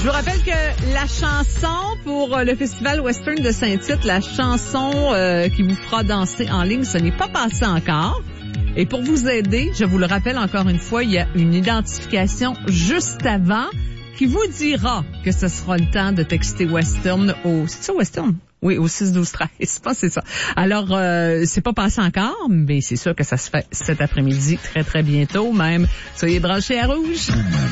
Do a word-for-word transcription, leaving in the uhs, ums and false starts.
Je vous rappelle que la chanson pour le Festival Western de Saint-Tite, la chanson euh, qui vous fera danser en ligne, ce n'est pas passé encore. Et pour vous aider, je vous le rappelle encore une fois, il y a une identification juste avant qui vous dira que ce sera le temps de texter Western au... C'est ça, Western? Oui, au six douze treize. Je pense que c'est ça. Alors, euh, c'est pas passé encore, mais c'est sûr que ça se fait cet après-midi très, très bientôt même. Soyez branchés à Rouge.